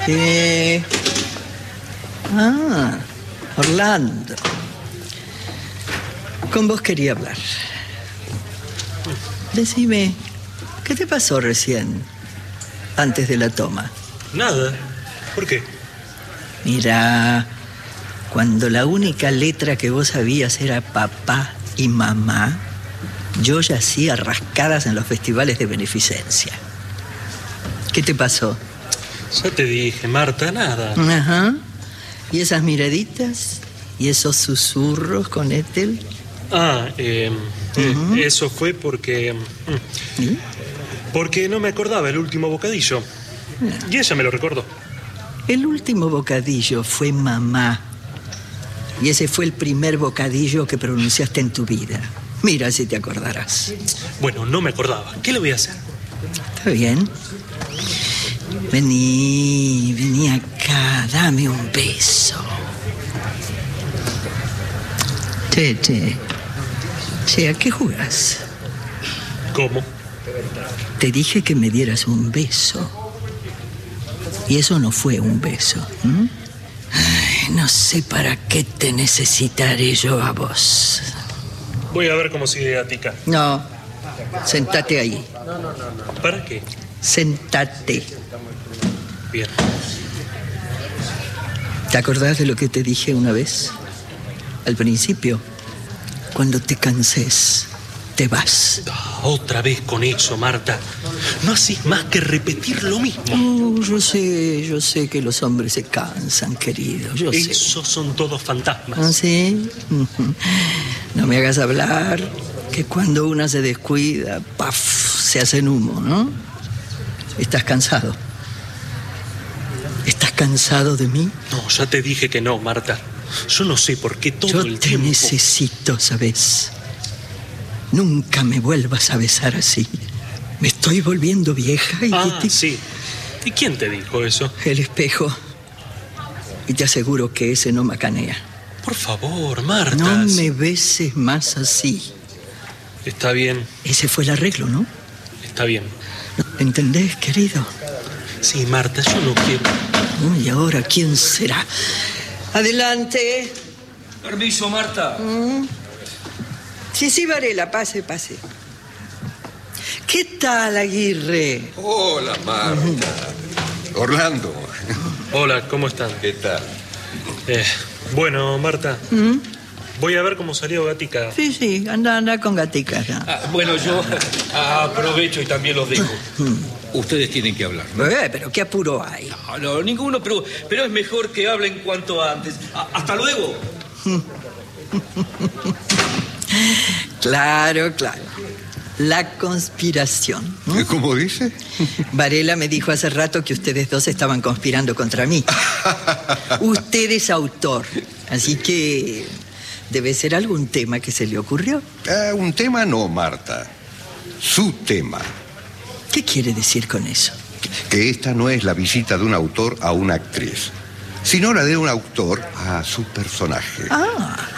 Orlando. Con vos quería hablar. Decime, ¿qué te pasó recién, antes de la toma? Nada. ¿Por qué? Mira, cuando la única letra que vos sabías era papá y mamá, yo ya hacía rascadas en los festivales de beneficencia. ¿Qué te pasó? Ya te dije, Marta, nada. Ajá. ¿Y esas miraditas? ¿Y esos susurros con Ethel? Eso fue porque... ¿Sí? Porque no me acordaba el último bocadillo. Y ella me lo recordó. El último bocadillo fue mamá. Y ese fue el primer bocadillo que pronunciaste en tu vida. Mira si te acordarás. Bueno, no me acordaba. ¿Qué le voy a hacer? Está bien. Vení acá, dame un beso. Che, ¿a qué jugás? ¿Cómo? Te dije que me dieras un beso. Y eso no fue un beso. Ay, no sé para qué te necesitaré yo a vos. Voy a ver cómo sigue Gatica. No, sentate ahí. No. ¿Para qué? Sentate. Bien. ¿Te acordás de lo que te dije una vez? Al principio, cuando te canses, te vas. Otra vez con eso, Marta. No haces más que repetir lo mismo. Yo sé que los hombres se cansan, querido. Yo sé. Esos son todos fantasmas. ¿Ah, sí? No me hagas hablar, que cuando una se descuida, ¡paf!, se hacen humo, ¿no? ¿Estás cansado? ¿Estás cansado de mí? No, ya te dije que no, Marta. Yo no sé por qué todo Yo el te tiempo... necesito, ¿sabes? Nunca me vuelvas a besar así. Me estoy volviendo vieja y... sí. ¿Y quién te dijo eso? El espejo. Y te aseguro que ese no macanea. Por favor, Marta. No me beses más así. Está bien. Ese fue el arreglo, ¿no? Está bien. ¿Entendés, querido? Sí, Marta, yo no quiero... ¿Y ahora quién será? Adelante. Permiso, Marta. Sí, Varela, pase. ¿Qué tal, Aguirre? Hola, Marta. Orlando. Hola, ¿cómo están? ¿Qué tal? Bueno, Marta, voy a ver cómo salió Gatica. Sí, anda con Gatica ya. Bueno, yo aprovecho y también los dejo. Ustedes tienen que hablar, ¿no? Pero qué apuro hay. No, ninguno, pero es mejor que hablen cuanto antes. ¡Hasta luego! Claro. La conspiración, ¿no? ¿Cómo dice? Varela me dijo hace rato que ustedes dos estaban conspirando contra mí. Usted es autor, así que debe ser algún tema que se le ocurrió. Un tema no, Marta. Su tema. ¿Qué quiere decir con eso? Que esta no es la visita de un autor a una actriz, sino la de un autor a su personaje.